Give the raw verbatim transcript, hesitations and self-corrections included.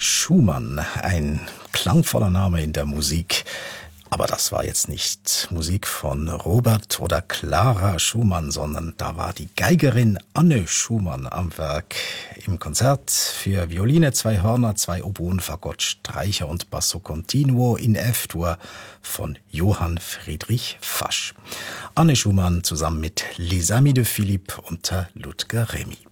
Schumann, ein klangvoller Name in der Musik. Aber das war jetzt nicht Musik von Robert oder Clara Schumann, sondern da war die Geigerin Anne Schumann am Werk im Konzert für Violine, zwei Hörner, zwei Oboen, Fagott, Streicher und Basso Continuo in F-Dur von Johann Friedrich Fasch. Anne Schumann zusammen mit Les Amis de Philippe unter Ludger Remy.